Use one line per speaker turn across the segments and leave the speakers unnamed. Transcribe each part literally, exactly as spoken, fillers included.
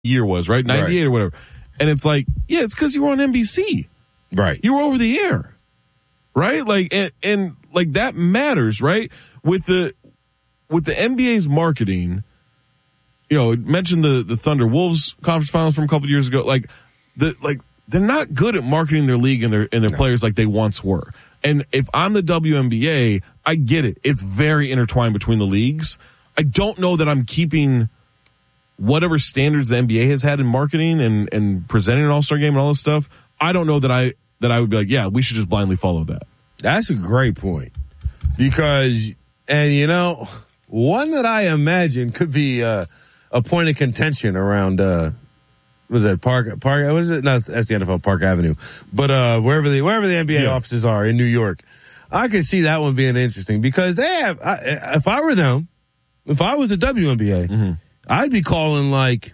year was, right? ninety-eight
right.
or whatever. And it's like, yeah, it's because you were on N B C.
Right.
You were over the air. Right? Like, and, and like that matters, right? With the, with the N B A's marketing, you know, it mentioned the, the Thunder Wolves conference finals from a couple of years ago. Like, the, like, they're not good at marketing their league and their, and their no. players like they once were. And if I'm the W N B A, I get it. It's very intertwined between the leagues. I don't know that I'm keeping whatever standards the N B A has had in marketing and, and presenting an all-star game and all this stuff. I don't know that I, that I would be like, yeah, we should just blindly follow that.
That's a great point. Because, and you know, one that I imagine could be uh, a point of contention around, uh, was that Park, Park, what is it? No, that's the N F L, Park Avenue. But, uh, wherever the, wherever the N B A yeah. offices are in New York, I could see that one being interesting because they have, I, if I were them, if I was the W N B A, mm-hmm. I'd be calling like,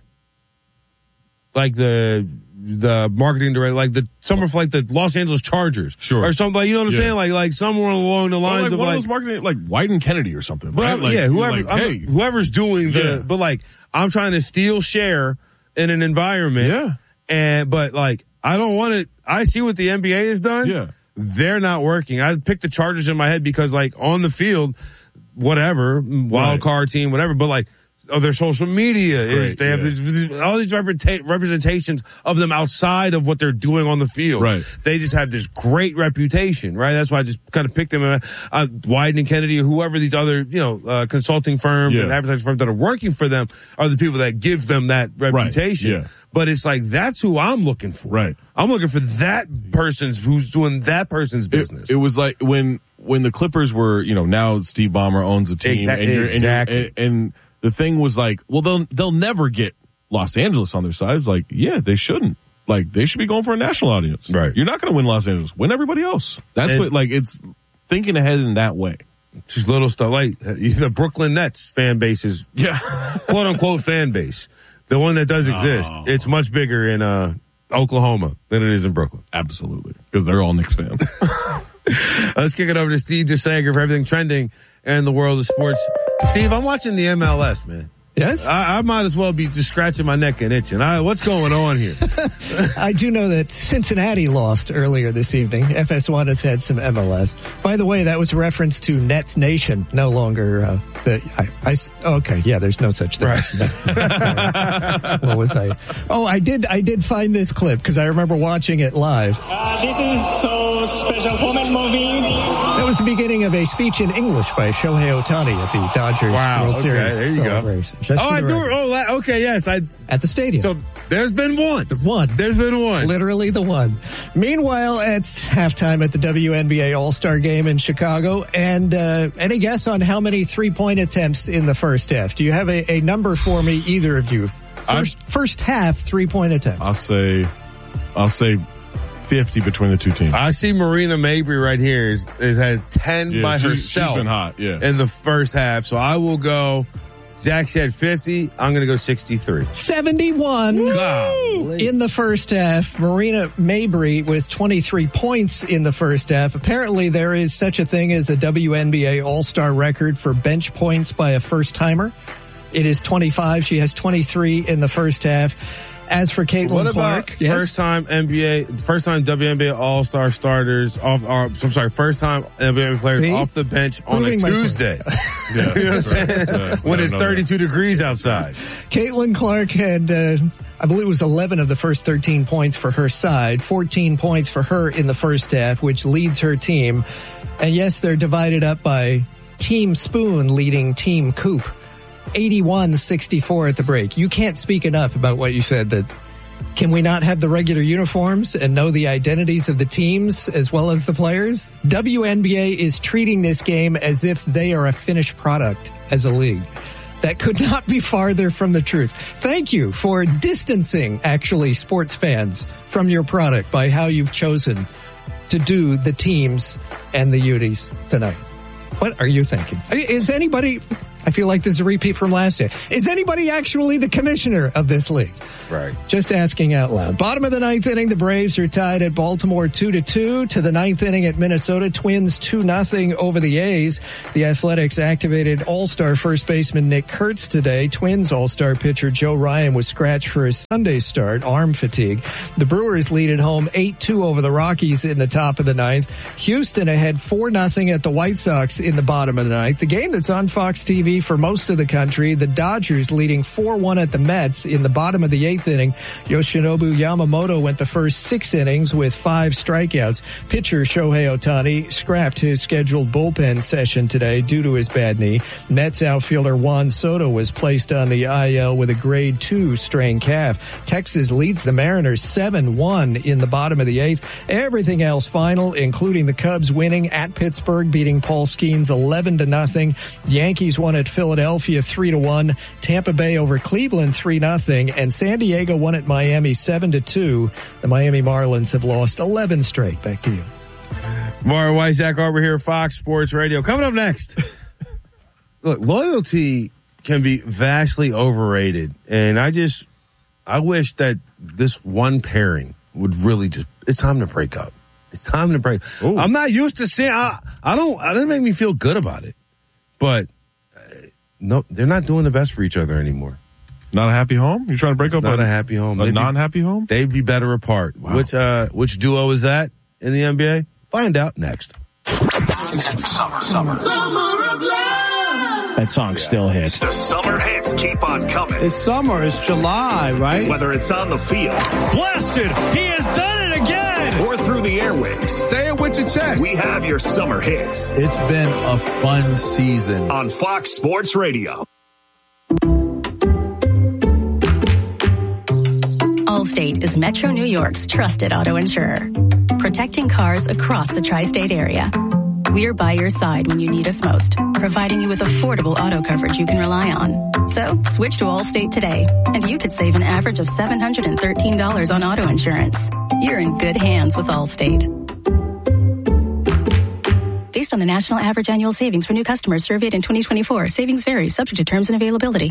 like the, the marketing director, like the summer, like the Los Angeles Chargers,
sure,
or something. Like, you know what I'm
yeah.
saying? Like, like somewhere along the lines
well, like
of
one
like
of those marketing, like Wyden Kennedy or something.
But
right? Like,
yeah, whoever,
like, hey.
whoever's doing the, yeah. but like I'm trying to steal share in an environment,
yeah.
And but like I don't want to. I see what the N B A has done.
Yeah,
they're not working. I picked the Chargers in my head because like on the field, whatever wild
right.
card team, whatever. But like. Oh, their social media is,
Great,
they have
yeah.
these, all these representa- representations of them outside of what they're doing on the field.
Right.
They just have this great reputation, right? That's why I just kind of picked them, uh, uh Wyden and Kennedy or whoever these other, you know, uh, consulting firms
yeah.
and advertising firms that are working for them are the people that give them that reputation.
Right. Yeah.
But it's like, that's who I'm looking for.
Right.
I'm looking for that person's, who's doing that person's business.
It, it was like when, when the Clippers were, you know, now Steve Ballmer owns the team
Exactly.
and you're, and,
exactly.
you're, and, and the thing was like, well, they'll, they'll never get Los Angeles on their side. It's like, yeah, they shouldn't. Like, they should be going for a national audience.
Right.
You're not going to win Los Angeles. Win everybody else. That's
and,
what, like, it's thinking ahead in that way.
Just little stuff. Like, the Brooklyn Nets fan base is,
yeah,
quote unquote fan base. The one that does exist. Oh. It's much bigger in, uh, Oklahoma than it is in Brooklyn.
Absolutely. Because they're all Knicks fans.
Let's kick it over to Steve DeSager for everything trending in the world of sports. Steve, I'm watching the M L S, man.
Yes?
I, I might as well be just scratching my neck and itching. I, what's going on here?
I do know that Cincinnati lost earlier this evening. F S one has had some M L S. By the way, that was a reference to Nets Nation, no longer uh, the. I, I, okay, yeah, there's no such thing. Right. Nets, Nets, what was I? Oh, I did. I did find this clip because I remember watching it live.
Uh, this is so special for my movie.
That was the beginning of a speech in English by Shohei Ohtani at the Dodgers
wow,
World
okay,
Series
there you
celebration.
Go.
Just
oh, I do. Oh, okay, yes, I
at the stadium.
So there's been one.
The one.
There's been one.
Literally the one. Meanwhile, it's halftime at the W N B A All-Star Game in Chicago. And uh, any guess on how many three-point attempts in the first half? Do you have a, a number for me, either of you? First, first half three-point attempts.
I'll say, I'll say. fifty between the two teams.
I see Marina Mabry right here is, is had ten
yeah,
by
she,
herself.
She's been hot, yeah.
In the first half. So I will go, Zach said fifty. I'm going to go sixty-three.
seventy-one
Golly.
In the first half. Marina Mabry with twenty-three points in the first half. Apparently there is such a thing as a W N B A All-Star record for bench points by a first-timer. It is twenty-five. She has twenty-three in the first half. As for Caitlin
what
Clark,
about yes? first time N B A, first time W N B A All-Star starters off, or, I'm sorry, first time N B A players See? off the bench on Proving a Tuesday.
yeah,
you know what I'm saying?
Yeah,
when it's thirty-two that. degrees outside.
Caitlin Clark had, uh, I believe it was eleven of the first thirteen points for her side, fourteen points for her in the first half, which leads her team. And yes, they're divided up by Team Spoon leading Team Coop. eighty-one sixty-four at the break. You can't speak enough about what you said, that can we not have the regular uniforms and know the identities of the teams as well as the players? W N B A is treating this game as if they are a finished product as a league. That could not be farther from the truth. Thank you for distancing, actually, sports fans from your product by how you've chosen to do the teams and the Uties tonight. What are you thinking? Is anybody... I feel like this is a repeat from last year. Is anybody actually the commissioner of this league?
Right.
Just asking out loud. Bottom of the ninth inning, the Braves are tied at Baltimore two to two. To the ninth inning at Minnesota, Twins two nothing over the A's. The Athletics activated All-Star first baseman Nick Kurtz today. Twins All-Star pitcher Joe Ryan was scratched for his Sunday start, arm fatigue. The Brewers lead at home eight two over the Rockies in the top of the ninth. Houston ahead four nothing at the White Sox in the bottom of the ninth. The game that's on Fox T V for most of the country, the Dodgers leading four one at the Mets in the bottom of the eighth inning. Yoshinobu Yamamoto went the first six innings with five strikeouts. Pitcher Shohei Ohtani scrapped his scheduled bullpen session today due to his bad knee. Mets outfielder Juan Soto was placed on the I L with a grade two strained calf. Texas leads the Mariners seven one in the bottom of the eighth. Everything else final, including the Cubs winning at Pittsburgh, beating Paul Skeens eleven to nothing. Yankees won at Philadelphia three to one. Tampa Bay over Cleveland three nothing. And San Diego won at Miami seven to two. The Miami Marlins have lost eleven straight. Back to you.
Mario White, Zach Arbor here, Fox Sports Radio. Coming up next. Look, loyalty can be vastly overrated. And I just, I wish that this one pairing would really just, it's time to break up. It's time to break. Ooh. I'm not used to seeing, I, I don't, it doesn't make me feel good about it. But, uh, no, they're not doing the best for each other anymore.
Not a happy home? You're trying to break
it's
up
not
a,
a happy home.
A
they'd
non-happy
be,
home?
They'd be better apart.
Wow.
Which, uh, which duo is that in the N B A? Find out next.
Summer, summer. Summer of love.
That song still hits.
The summer hits keep on coming.
It's summer. It's July, right?
Whether it's on the field.
Blasted. He has done it again.
Or through the airwaves.
Say it with your chest.
We have your summer hits.
It's been a fun season.
On Fox Sports Radio.
Allstate is Metro New York's trusted auto insurer, protecting cars across the tri-state area. We're by your side when you need us most, providing you with affordable auto coverage you can rely on. So, switch to Allstate today, and you could save an average of seven hundred thirteen dollars on auto insurance. You're in good hands with Allstate. Based on the national average annual savings for new customers surveyed in twenty twenty-four, savings vary, subject to terms and availability.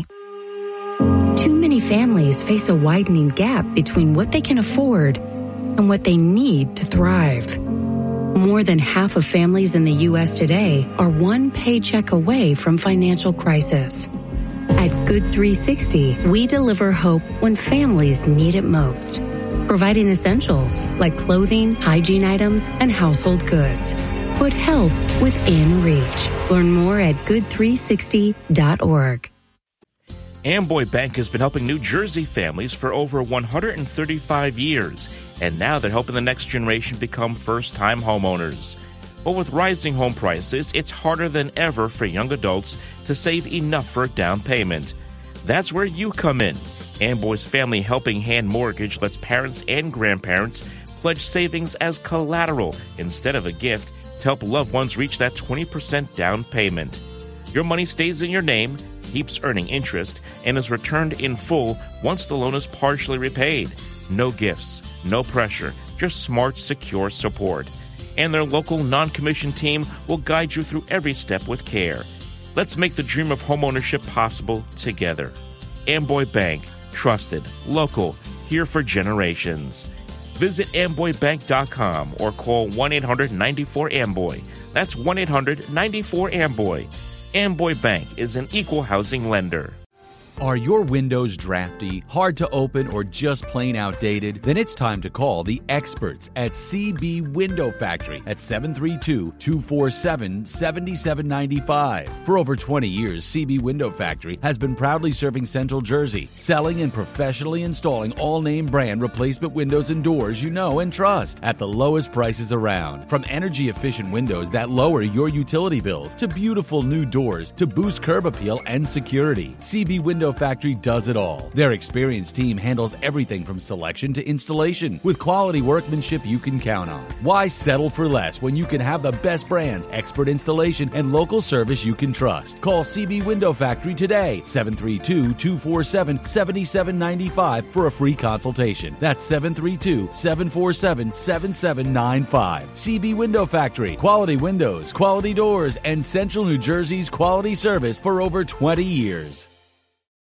Too many families face a widening gap between what they can afford and what they need to thrive. More than half of families in the U S today are one paycheck away from financial crisis. At Good three sixty, we deliver hope when families need it most, providing essentials like clothing, hygiene items, and household goods. Put help within reach. Learn more at good three sixty dot org.
Amboy Bank has been helping New Jersey families for over one hundred thirty-five years, and now they're helping the next generation become first-time homeowners. But with rising home prices, it's harder than ever for young adults to save enough for a down payment. That's where you come in. Amboy's Family Helping Hand Mortgage lets parents and grandparents pledge savings as collateral instead of a gift to help loved ones reach that twenty percent down payment. Your money stays in your name, keeps earning interest, and is returned in full once the loan is partially repaid. No gifts, no pressure, just smart, secure support. And their local non-commissioned team will guide you through every step with care. Let's make the dream of homeownership possible together. Amboy Bank, trusted, local, here for generations. Visit amboy bank dot com or call one eight hundred nine four amboy. That's one eight hundred nine four amboy. Amboy Bank is an equal housing lender.
Are your windows drafty, hard to open, or just plain outdated? Then it's time to call the experts at C B Window Factory at seven three two, two four seven, seven seven nine five. For over twenty years, C B Window Factory has been proudly serving Central Jersey, selling and professionally installing all-name brand replacement windows and doors you know and trust at the lowest prices around. From energy-efficient windows that lower your utility bills to beautiful new doors to boost curb appeal and security, C B Window Factory does it all. Their experienced team handles everything from selection to installation with quality workmanship you can count on. Why settle for less when you can have the best brands, expert installation, and local service you can trust? Call C B Window Factory today, seven three two, two four seven, seven seven nine five for a free consultation. That's seven three two, seven four seven, seven seven nine five. C B Window Factory, quality windows, quality doors, and Central New Jersey's quality service for over twenty years.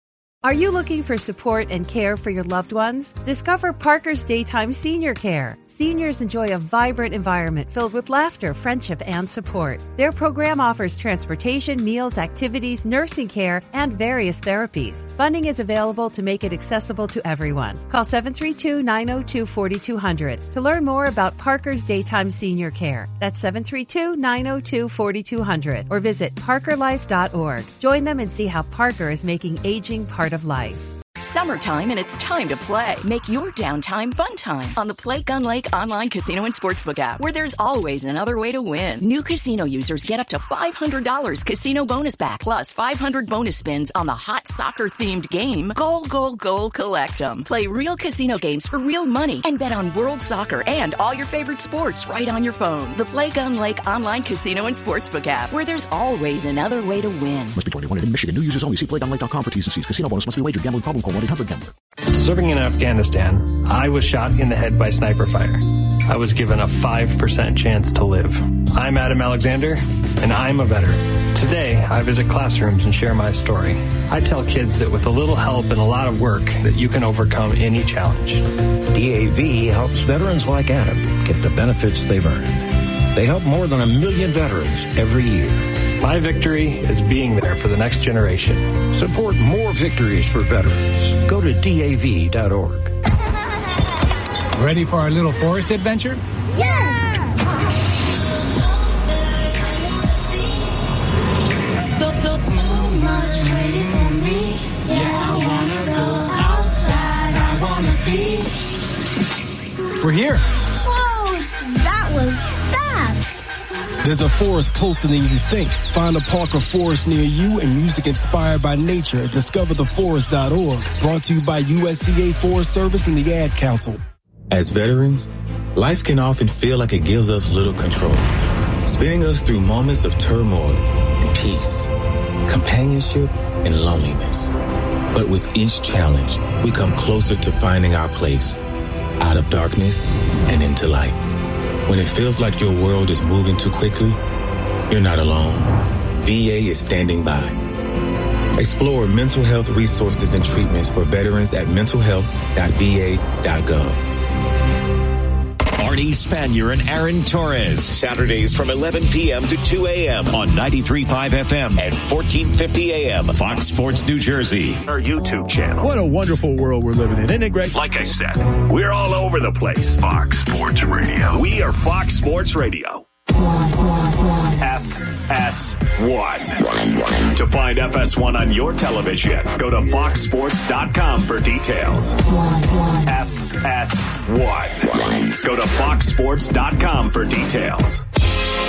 Are you looking for support and care for your loved ones? Discover Parker's Daytime Senior Care. Seniors enjoy a vibrant environment filled with laughter, friendship, and support. Their program offers transportation, meals, activities, nursing care, and various therapies. Funding is available to make it accessible to everyone. Call seven three two, nine zero two, four two zero zero to learn more about Parker's Daytime Senior Care. That's seven three two, nine zero two, four two zero zero or visit parker life dot org. Join them and see how Parker is making aging part of life.
Summertime and it's time to play. Make your downtime fun time on the Play Gun Lake online casino and sportsbook app, where there's always another way to win. New casino users get up to five hundred dollars casino bonus back, plus five hundred bonus spins on the hot soccer-themed game. Goal, goal, goal, collect 'em. Play real casino games for real money and bet on world soccer and all your favorite sports right on your phone. The Play Gun Lake online casino and sportsbook app, where there's always another way to win.
Must be twenty-one in Michigan. New users only. See play gun lake dot com for T's and C's. Casino bonus must be wagered. Gambling problem? Call one eight hundred gambler.
Serving in Afghanistan, I was shot in the head by sniper fire. I was given a five percent chance to live. I'm Adam Alexander, and I'm a veteran. Today, I visit classrooms and share my story. I tell kids that with a little help and a lot of work, that you can overcome any challenge.
D A V helps veterans like Adam get the benefits they've earned. They help more than a million veterans every year.
My victory is being there for the next generation.
Support more victories for veterans. Go to D A V dot org.
Ready for our little forest adventure?
Yes! So much waiting for me. Yeah, I wanna go outside. I wanna be.
We're here.
Whoa, that was fast.
There's a forest closer than you think. Find a park or forest near you and music inspired by nature at discover the forest dot org. Brought to you by U S D A Forest Service and the Ad Council.
As veterans, life can often feel like it gives us little control, spinning us through moments of turmoil and peace, companionship and loneliness. But with each challenge, we come closer to finding our place, out of darkness and into light. When it feels like your world is moving too quickly, you're not alone. V A is standing by. Explore mental health resources and treatments for veterans at mental health dot v a dot gov.
Arnie Spanier and Aaron Torres, Saturdays from eleven p.m. to two a.m. on ninety-three point five F M and fourteen fifty A M, Fox Sports New Jersey. Our YouTube channel.
What a wonderful world we're living in, isn't it, Greg?
Like I said, we're all over the place. Fox Sports Radio. We are Fox Sports Radio. F S one. To find F S one on your television, go to fox sports dot com for details. F S one. Go to fox sports dot com for details.